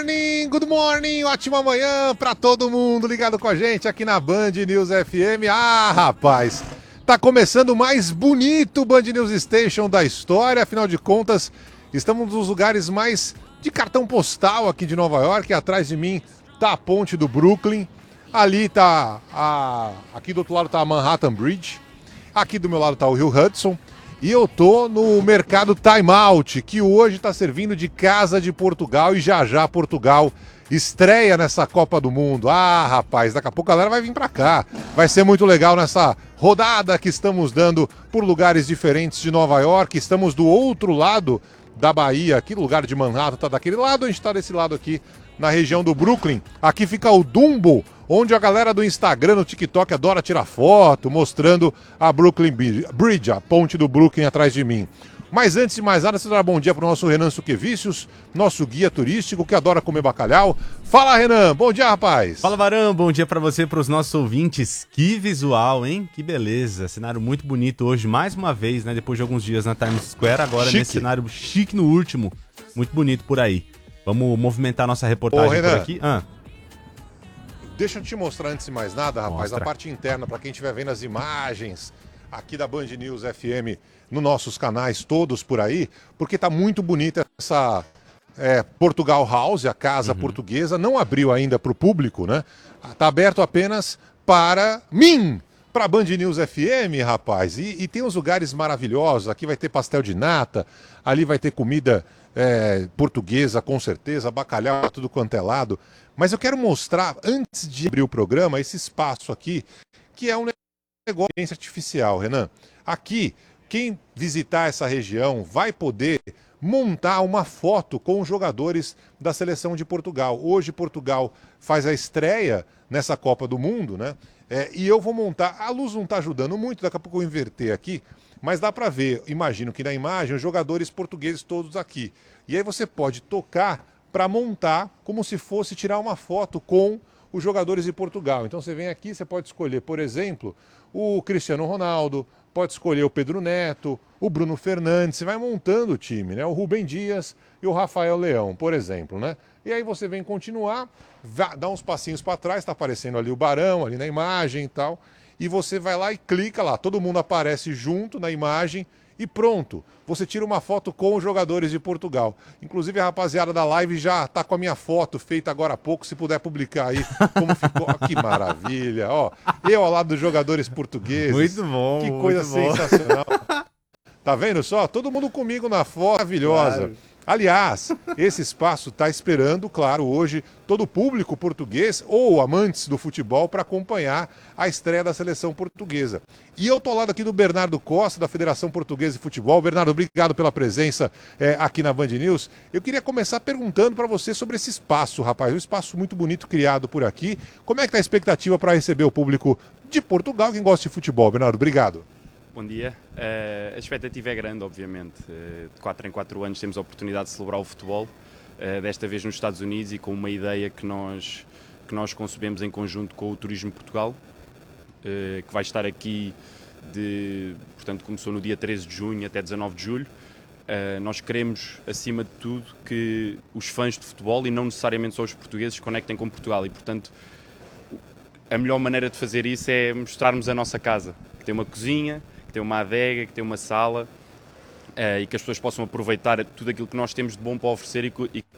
good morning, ótima manhã pra todo mundo ligado com a gente aqui na Band News FM. Rapaz, tá começando o mais bonito Band News Station da história, afinal de contas, estamos nos lugares mais de cartão postal aqui de Nova York. Atrás de mim tá a ponte do Brooklyn, ali tá aqui do outro lado tá a Manhattan Bridge, aqui do meu lado tá o Rio Hudson. E eu tô no mercado Time Out, que hoje está servindo de casa de Portugal, e já Portugal estreia nessa Copa do Mundo. Rapaz, daqui a pouco a galera vai vir para cá. Vai ser muito legal nessa rodada que estamos dando por lugares diferentes de Nova York. Estamos do outro lado da Bahia, aqui no lugar de Manhattan, tá daquele lado, a gente tá desse lado aqui, na região do Brooklyn. Aqui fica o Dumbo, onde a galera do Instagram, no TikTok, adora tirar foto, mostrando a Brooklyn Bridge, a ponte do Brooklyn atrás de mim. Mas antes de mais nada, você dá bom dia para o nosso Renan Suquevicius, nosso guia turístico que adora comer bacalhau. Fala, Renan, bom dia, rapaz. Fala, Varão, bom dia para você, para os nossos ouvintes. Que visual, hein? Que beleza, cenário muito bonito hoje, mais uma vez, né? Depois de alguns dias na Times Square, agora chique. Nesse cenário chique no último, muito bonito por aí. Vamos movimentar nossa reportagem por aqui. Deixa eu te mostrar antes de mais nada, rapaz, Mostra. a parte interna, para quem estiver vendo as imagens aqui da Band News FM, nos nossos canais todos por aí, porque tá muito bonita essa Portugal House, a casa portuguesa. Não abriu ainda para o público, né? Tá aberto apenas para mim, para Band News FM, rapaz. E tem uns lugares maravilhosos. Aqui vai ter pastel de nata, ali vai ter comida portuguesa, com certeza, bacalhau, tudo quanto é lado. Mas eu quero mostrar, antes de abrir o programa, esse espaço aqui, que é um negócio de inteligência artificial, Renan. Aqui, quem visitar essa região vai poder montar uma foto com os jogadores da seleção de Portugal. Hoje Portugal faz a estreia nessa Copa do Mundo, né? E eu vou montar, a luz não está ajudando muito, daqui a pouco eu vou inverter aqui, mas dá para ver, imagino que na imagem, os jogadores portugueses todos aqui. E aí você pode tocar para montar como se fosse tirar uma foto com os jogadores de Portugal. Então você vem aqui, você pode escolher, por exemplo, o Cristiano Ronaldo, pode escolher o Pedro Neto, o Bruno Fernandes, você vai montando o time, né? O Rubem Dias e o Rafael Leão, por exemplo, né? E aí você vem continuar, dá uns passinhos para trás, está aparecendo ali o Barão, ali na imagem e tal, e você vai lá e clica lá, todo mundo aparece junto na imagem e pronto, você tira uma foto com os jogadores de Portugal. Inclusive a rapaziada da live já tá com a minha foto feita agora há pouco, se puder publicar aí como ficou. Que maravilha, ó. Eu ao lado dos jogadores portugueses. Muito bom. Que coisa sensacional. Tá vendo só? Todo mundo comigo na foto, maravilhosa. Claro. Aliás, esse espaço está esperando, claro, hoje todo o público português ou amantes do futebol para acompanhar a estreia da seleção portuguesa. E eu tô ao lado aqui do Bernardo Costa, da Federação Portuguesa de Futebol. Bernardo, obrigado pela presença aqui na Band News. Eu queria começar perguntando para você sobre esse espaço, rapaz. Um espaço muito bonito criado por aqui. Como é que tá a expectativa para receber o público de Portugal, quem gosta de futebol? Bernardo, obrigado. Bom dia. A expectativa é grande, obviamente. De 4 em 4 anos temos a oportunidade de celebrar o futebol, desta vez nos Estados Unidos e com uma ideia que nós concebemos em conjunto com o Turismo Portugal, que vai estar aqui, portanto começou no dia 13 de junho até 19 de julho. Nós queremos, acima de tudo, que os fãs de futebol, e não necessariamente só os portugueses, se conectem com Portugal e, portanto, a melhor maneira de fazer isso é mostrarmos a nossa casa, que tem uma cozinha, que tem uma adega, que tem uma sala, e que as pessoas possam aproveitar tudo aquilo que nós temos de bom para oferecer e que